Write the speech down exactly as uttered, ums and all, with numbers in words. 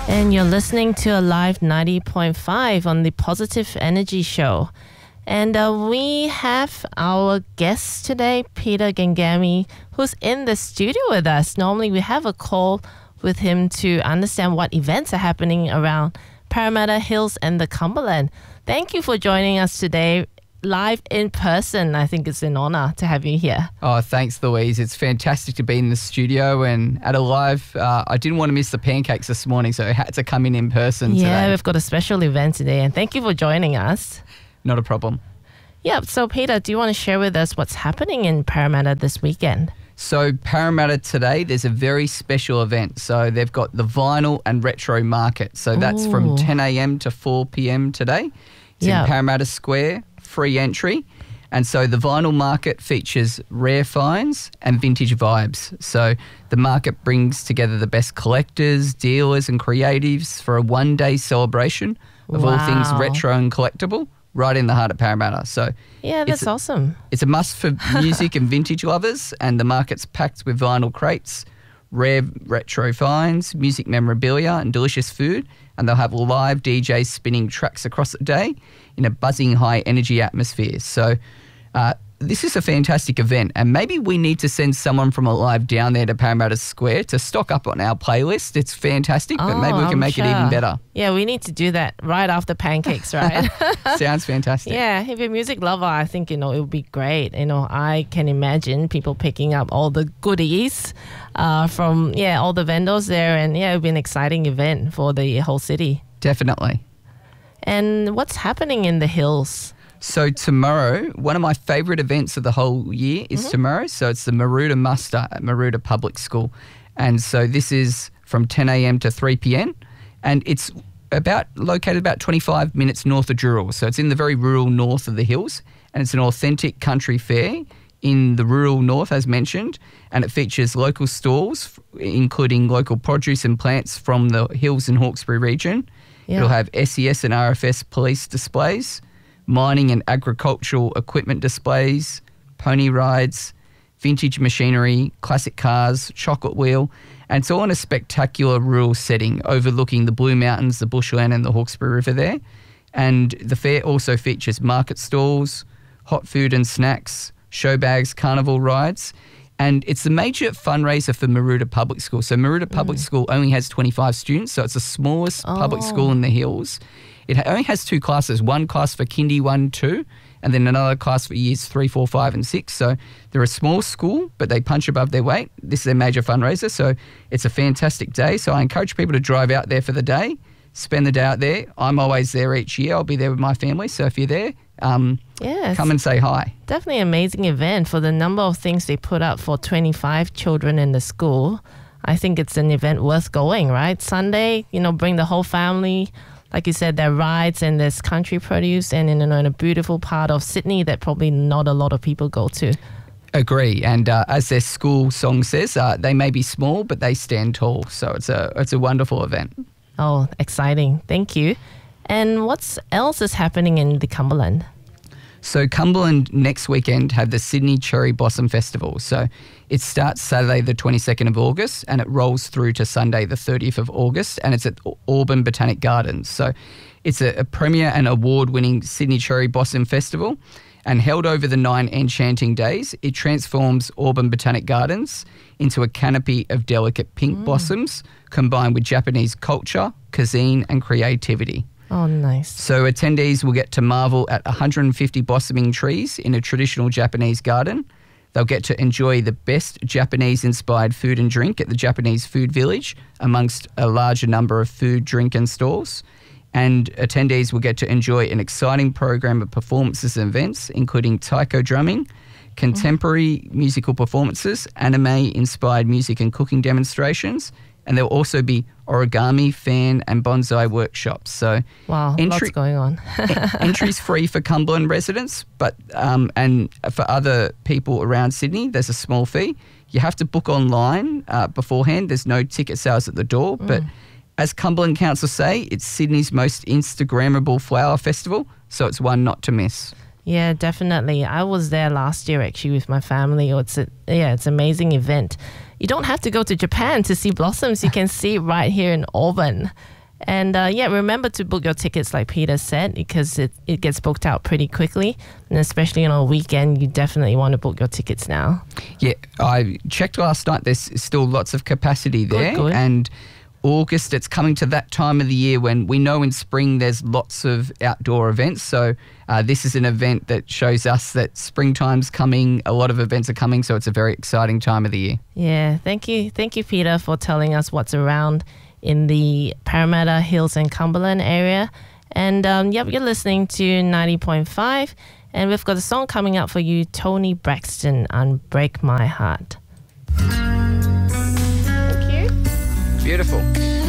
And you're listening to Alive ninety point five on the Positive Energy Show. And uh, we have our guest today, Peter Gangami, who's in the studio with us. Normally we have a call with him to understand what events are happening around Parramatta Hills and the Cumberland. Thank you for joining us today live in person. I think it's an honor to have you here. Oh, thanks, Louise. It's fantastic to be in the studio and at Alive. Uh, I didn't want to miss the pancakes this morning, so I had to come in in person yeah, today. We've got a special event today, and thank you for joining us. Not a problem. Yeah, so Peter, do you want to share with us what's happening in Parramatta this weekend? So Parramatta today, there's a very special event. So they've got the Vinyl and Retro Market. So that's Ooh. from ten a.m. to four p.m. today. It's Yeah. in Parramatta Square, free entry. And so the Vinyl Market features rare finds and vintage vibes. So the market brings together the best collectors, dealers and creatives for a one-day celebration of all things Wow. retro and collectible right in the heart of Parramatta. So Yeah, that's it's a, awesome. It's a must for music and vintage lovers, and the market's packed with vinyl crates, rare retro finds, music memorabilia and delicious food, and they'll have live D Js spinning tracks across the day in a buzzing high-energy atmosphere. So uh, this is a fantastic event, and maybe we need to send someone from Alive down there to Parramatta Square to stock up on our playlist. It's fantastic, but maybe we Oh, can I'm make it even sure. better. Yeah, we need to do that right after pancakes, right? Sounds fantastic. Yeah, if you're a music lover, I think, you know, it would be great. You know, I can imagine people picking up all the goodies uh, from, yeah, all the vendors there. And, yeah, it would be an exciting event for the whole city. Definitely. And what's happening in the hills? So tomorrow, one of my favourite events of the whole year is mm-hmm. tomorrow. So it's the Maroota Muster at Maroota Public School. And so this is from ten a.m. to three p.m. And it's about located about twenty-five minutes north of Dural. So it's in the very rural north of the hills. And it's an authentic country fair in the rural north, as mentioned. And it features local stalls, including local produce and plants from the Hills and Hawkesbury region. Yeah. It'll have S E S and R F S police displays, mining and agricultural equipment displays, pony rides, vintage machinery, classic cars, chocolate wheel, and it's all in a spectacular rural setting overlooking the Blue Mountains, the bushland and the Hawkesbury River there. And the fair also features market stalls, hot food and snacks, show bags, carnival rides, and it's the major fundraiser for Maroota Public School. So Maroota Public mm. School only has twenty-five students, so it's the smallest oh. public school in the hills. It only has two classes, one class for kindy one, two, and then another class for years three, four, five, and six. So they're a small school, but they punch above their weight. This is their major fundraiser, so it's a fantastic day. So I encourage people to drive out there for the day, spend the day out there. I'm always there each year. I'll be there with my family. So if you're there, um, yes. come and say hi. Definitely an amazing event for the number of things they put up for twenty-five children in the school. I think it's an event worth going, right? Sunday, you know, bring the whole family. Like you said, there are rides and there's country produce and in, you know, in a beautiful part of Sydney that probably not a lot of people go to. Agree. And uh, as their school song says, uh, they may be small, but they stand tall. So it's a it's a wonderful event. Oh, exciting. Thank you. And what else is happening in the Cumberland? So Cumberland next weekend have the Sydney Cherry Blossom Festival. So it starts Saturday the twenty-second of August and it rolls through to Sunday the thirtieth of August, and it's at Auburn Botanic Gardens. So it's a, a premier and award-winning Sydney Cherry Blossom Festival, and held over the nine enchanting days, it transforms Auburn Botanic Gardens into a canopy of delicate pink mm. blossoms combined with Japanese culture, cuisine and creativity. Oh, nice. So attendees will get to marvel at one hundred fifty blossoming trees in a traditional Japanese garden. They'll get to enjoy the best Japanese-inspired food and drink at the Japanese Food Village amongst a larger number of food, drink and stalls. And attendees will get to enjoy an exciting program of performances and events, including taiko drumming, contemporary mm. musical performances, anime-inspired music and cooking demonstrations, and there'll also be origami, fan and bonsai workshops. So wow, entry, lots going on. Entry's free for Cumberland residents, but um, and for other people around Sydney, there's a small fee. You have to book online uh, beforehand. There's no ticket sales at the door, mm. but as Cumberland Council say, it's Sydney's most Instagrammable flower festival, so it's one not to miss. Yeah, definitely. I was there last year actually with my family. It's a, yeah, it's an amazing event. You don't have to go to Japan to see blossoms. You can see it right here in Auburn. And uh, yeah, remember to book your tickets like Peter said, because it, it gets booked out pretty quickly. And especially on a weekend, you definitely want to book your tickets now. Yeah, I checked last night. There's still lots of capacity there. Good, good. And August, it's coming to that time of the year when we know in spring there's lots of outdoor events. So uh, this is an event that shows us that springtime's coming. A lot of events are coming, so it's a very exciting time of the year. Yeah, thank you. Thank you, Peter, for telling us what's around in the Parramatta Hills and Cumberland area. And um, yep, you're listening to ninety point five. And we've got a song coming up for you, Tony Braxton, Unbreak My Heart. Thank you. Beautiful.